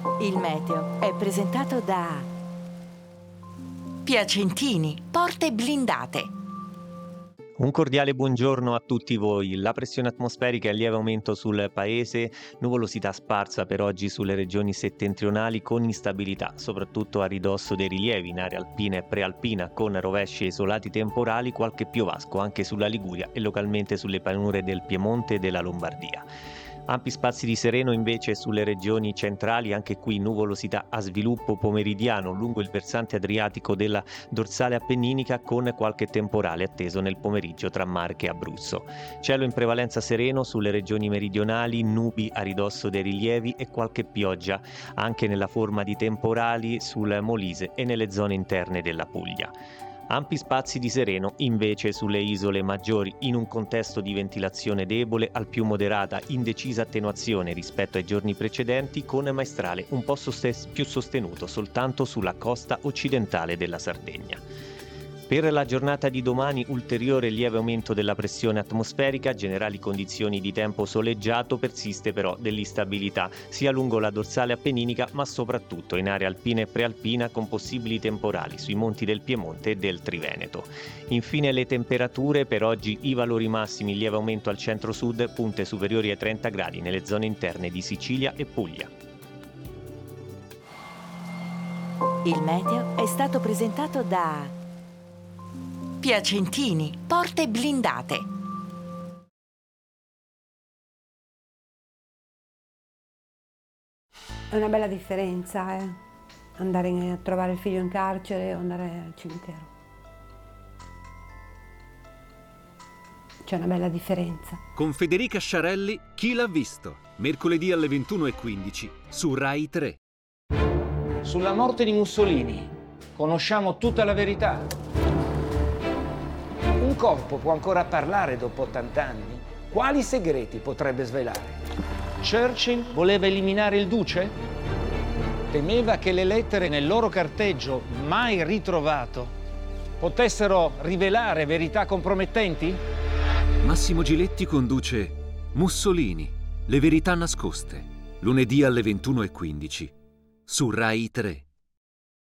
Il meteo è presentato da Piacentini, porte blindate. Un cordiale buongiorno a tutti voi. La pressione atmosferica è in lieve aumento sul paese, nuvolosità sparsa per oggi sulle regioni settentrionali con instabilità, soprattutto a ridosso dei rilievi in area alpina e prealpina con rovesci e isolati temporali, qualche piovasco anche sulla Liguria e localmente sulle pianure del Piemonte e della Lombardia. Ampi spazi di sereno invece sulle regioni centrali, anche qui nuvolosità a sviluppo pomeridiano lungo il versante adriatico della dorsale appenninica con qualche temporale atteso nel pomeriggio tra Marche e Abruzzo. Cielo in prevalenza sereno sulle regioni meridionali, nubi a ridosso dei rilievi e qualche pioggia anche nella forma di temporali sul Molise e nelle zone interne della Puglia. Ampi spazi di sereno invece sulle isole maggiori in un contesto di ventilazione debole al più moderata, indecisa attenuazione rispetto ai giorni precedenti con maestrale un po' più sostenuto soltanto sulla costa occidentale della Sardegna. Per la giornata di domani ulteriore lieve aumento della pressione atmosferica, generali condizioni di tempo soleggiato, persiste però dell'instabilità sia lungo la dorsale appenninica ma soprattutto in area alpina e prealpina con possibili temporali sui monti del Piemonte e del Triveneto. Infine le temperature, per oggi i valori massimi in lieve aumento al centro-sud, punte superiori ai 30 gradi nelle zone interne di Sicilia e Puglia. Il meteo è stato presentato da Piacentini, porte blindate. È una bella differenza, andare a trovare il figlio in carcere o andare al cimitero. C'è una bella differenza. Con Federica Sciarelli, Chi l'ha visto? Mercoledì alle 21:15 su Rai 3. Sulla morte di Mussolini conosciamo tutta la verità. Un corpo può ancora parlare dopo 80 anni? Quali segreti potrebbe svelare? Churchill voleva eliminare il duce? Temeva che le lettere nel loro carteggio, mai ritrovato, potessero rivelare verità compromettenti? Massimo Giletti conduce Mussolini, le verità nascoste, lunedì alle 21:15 su Rai 3.